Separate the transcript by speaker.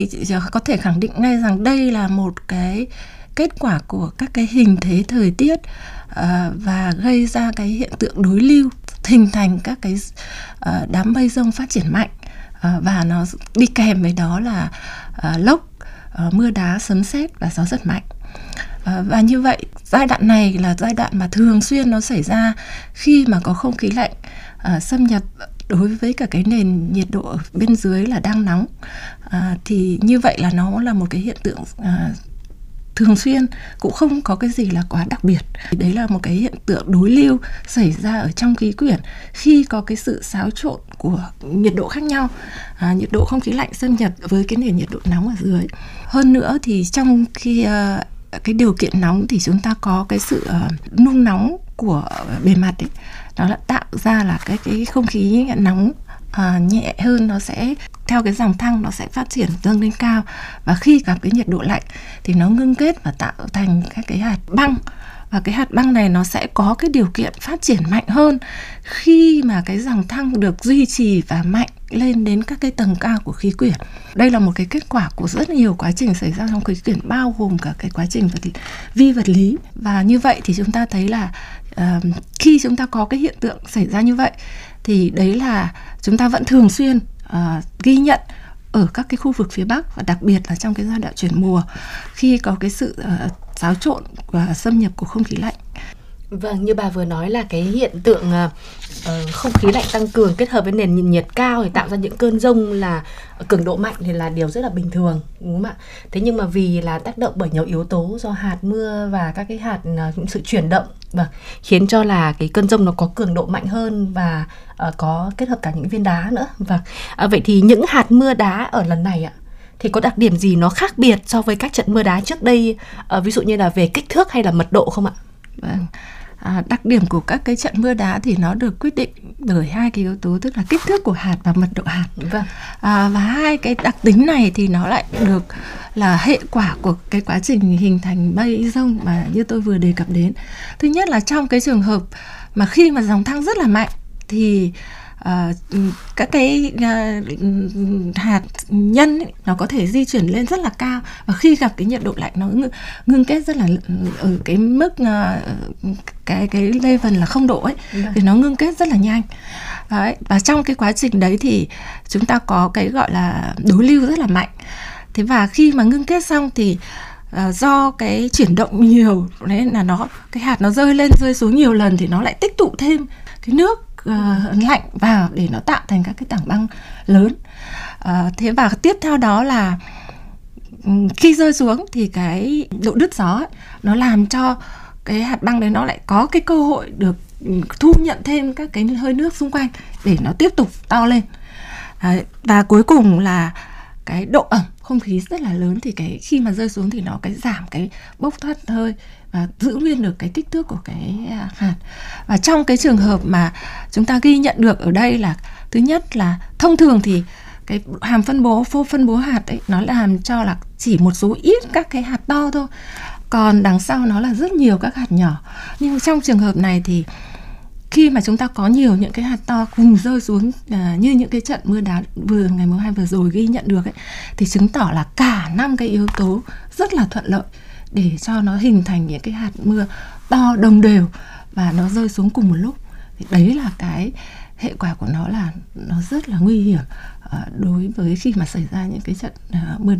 Speaker 1: Có thể khẳng định ngay rằng đây là một cái kết quả của các cái hình thế thời tiết và gây ra cái hiện tượng đối lưu, hình thành các cái đám mây rông phát triển mạnh, và nó đi kèm với đó là lốc, mưa đá, sấm sét và gió giật mạnh. Và như vậy giai đoạn này là giai đoạn mà thường xuyên nó xảy ra khi mà có không khí lạnh xâm nhập đối với cả cái nền nhiệt độ ở bên dưới là đang nóng. Thì như vậy là nó là một cái hiện tượng thường xuyên, cũng không có cái gì là quá đặc biệt. Đấy là một cái hiện tượng đối lưu xảy ra ở trong khí quyển khi có cái sự xáo trộn của nhiệt độ khác nhau, nhiệt độ không khí lạnh xâm nhập với cái nền nhiệt độ nóng ở dưới. Hơn nữa thì trong khi cái điều kiện nóng thì chúng ta có cái sự nung nóng của bề mặt ấy, nó là tạo ra là cái không khí nóng nhẹ hơn, nó sẽ theo cái dòng thăng nó sẽ phát triển dâng lên cao, và khi gặp cái nhiệt độ lạnh thì nó ngưng kết và tạo thành các cái hạt băng, và cái hạt băng này nó sẽ có cái điều kiện phát triển mạnh hơn khi mà cái dòng thăng được duy trì và mạnh lên đến các cái tầng cao của khí quyển. Đây là một cái kết quả của rất nhiều quá trình xảy ra trong khí quyển, bao gồm cả cái quá trình vi vật lý. Và như vậy thì chúng ta thấy là khi chúng ta có cái hiện tượng xảy ra như vậy thì đấy là chúng ta vẫn thường xuyên ghi nhận ở các cái khu vực phía Bắc, và đặc biệt là trong cái giai đoạn chuyển mùa khi có cái sự xáo trộn và xâm nhập của không khí lạnh.
Speaker 2: Vâng, như bà vừa nói là cái hiện tượng không khí lạnh tăng cường kết hợp với nền nhiệt cao thì tạo ra những cơn dông là cường độ mạnh thì là điều rất là bình thường, đúng không ạ? Thế nhưng mà vì là tác động bởi nhiều yếu tố do hạt mưa và các cái hạt những sự chuyển động, khiến cho là cái cơn dông nó có cường độ mạnh hơn và có kết hợp cả những viên đá nữa. Vậy thì những hạt mưa đá ở lần này ạ, thì có đặc điểm gì nó khác biệt so với các trận mưa đá trước đây, ví dụ như là về kích thước hay là mật độ không ạ?
Speaker 1: Vâng. Đặc điểm của các cái trận mưa đá thì nó được quyết định bởi hai cái yếu tố, tức là kích thước của hạt và mật độ hạt.
Speaker 2: Vâng.
Speaker 1: Và hai cái đặc tính này thì nó lại được là hệ quả của cái quá trình hình thành mây rông mà như tôi vừa đề cập đến. Thứ nhất là trong cái trường hợp mà khi mà dòng thăng rất là mạnh thì các cái hạt nhân ấy, nó có thể di chuyển lên rất là cao, và khi gặp cái nhiệt độ lạnh nó ngưng kết rất là ở cái mức cái level là 0 độ ấy, thì nó ngưng kết rất là nhanh. Đấy, và trong cái quá trình đấy thì chúng ta có cái gọi là đối lưu rất là mạnh. Thế và khi mà ngưng kết xong thì do cái chuyển động nhiều nên là cái hạt nó rơi lên rơi xuống nhiều lần thì nó lại tích tụ thêm cái nước lạnh vào để nó tạo thành các cái tảng băng lớn. Thế và tiếp theo đó là khi rơi xuống thì cái độ đứt gió ấy, nó làm cho cái hạt băng đấy nó lại có cái cơ hội được thu nhận thêm các cái hơi nước xung quanh để nó tiếp tục to lên. Và cuối cùng là cái độ ẩm không khí rất là lớn, thì cái khi mà rơi xuống thì nó cái giảm cái bốc thoát hơi và giữ nguyên được cái kích thước của cái hạt. Và trong cái trường hợp mà chúng ta ghi nhận được ở đây là thứ nhất là thông thường thì cái hàm phân bố hạt ấy nó làm cho là chỉ một số ít các cái hạt to thôi, còn đằng sau nó là rất nhiều các hạt nhỏ. Nhưng trong trường hợp này thì khi mà chúng ta có nhiều những cái hạt to cùng rơi xuống như những cái trận mưa đá ngày mùng 2 vừa rồi ghi nhận được ấy, thì chứng tỏ là cả 5 cái yếu tố rất là thuận lợi để cho nó hình thành những cái hạt mưa to đồng đều và nó rơi xuống cùng một lúc. Thì đấy là cái hệ quả của nó là nó rất là nguy hiểm đối với khi mà xảy ra những cái trận mưa